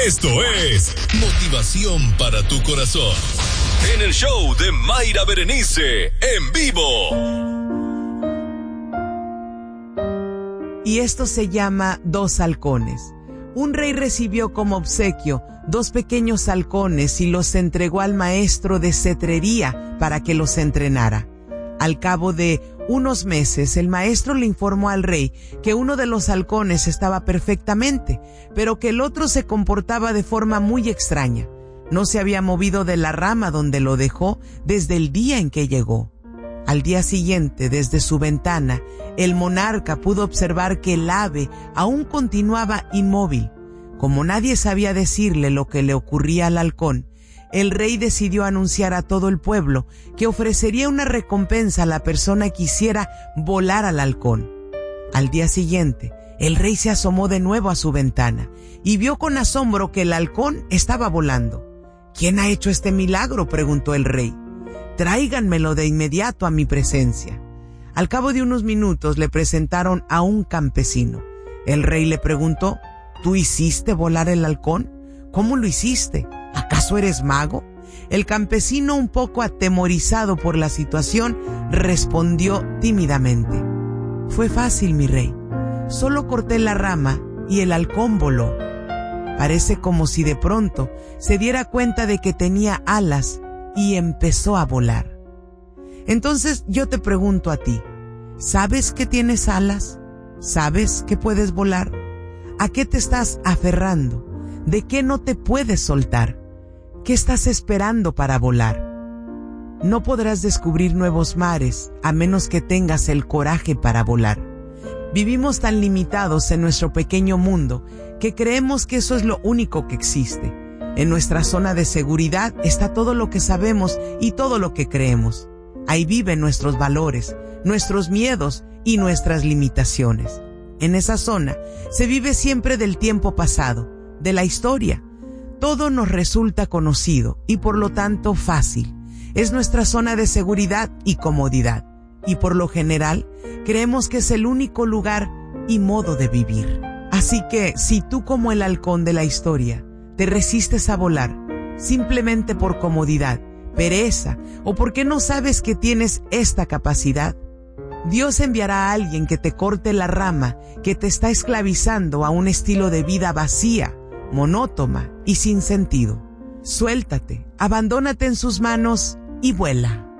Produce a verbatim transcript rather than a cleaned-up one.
Esto es motivación para tu corazón. En el show de Mayra Berenice, en vivo. Y esto se llama Dos halcones. Un rey recibió como obsequio dos pequeños halcones y los entregó al maestro de cetrería para que los entrenara. Al cabo de unos meses, el maestro le informó al rey que uno de los halcones estaba perfectamente, pero que el otro se comportaba de forma muy extraña. No se había movido de la rama donde lo dejó desde el día en que llegó. Al día siguiente, desde su ventana, el monarca pudo observar que el ave aún continuaba inmóvil. Como nadie sabía decirle lo que le ocurría al halcón, el rey decidió anunciar a todo el pueblo que ofrecería una recompensa a la persona que hiciera volar al halcón. Al día siguiente, el rey se asomó de nuevo a su ventana y vio con asombro que el halcón estaba volando. ¿Quién ha hecho este milagro?, preguntó el rey. Tráiganmelo de inmediato a mi presencia. Al cabo de unos minutos le presentaron a un campesino. El rey le preguntó, ¿tú hiciste volar el halcón? ¿Cómo lo hiciste? ¿Acaso eres mago? El campesino, un poco atemorizado por la situación, respondió tímidamente. Fue fácil, mi rey. Solo corté la rama y el halcón voló. Parece como si de pronto se diera cuenta de que tenía alas y empezó a volar. Entonces yo te pregunto a ti, ¿sabes que tienes alas? ¿Sabes que puedes volar? ¿A qué te estás aferrando? ¿De qué no te puedes soltar? ¿Qué estás esperando para volar? No podrás descubrir nuevos mares a menos que tengas el coraje para volar. Vivimos tan limitados en nuestro pequeño mundo que creemos que eso es lo único que existe. En nuestra zona de seguridad está todo lo que sabemos y todo lo que creemos. Ahí viven nuestros valores, nuestros miedos y nuestras limitaciones. En esa zona se vive siempre del tiempo pasado, de la historia. Todo nos resulta conocido y por lo tanto fácil. Es nuestra zona de seguridad y comodidad. Y por lo general, creemos que es el único lugar y modo de vivir. Así que, si tú, como el halcón de la historia, te resistes a volar, simplemente por comodidad, pereza o porque no sabes que tienes esta capacidad, Dios enviará a alguien que te corte la rama que te está esclavizando a un estilo de vida vacía, monótona y sin sentido. Suéltate, abandónate en sus manos y vuela.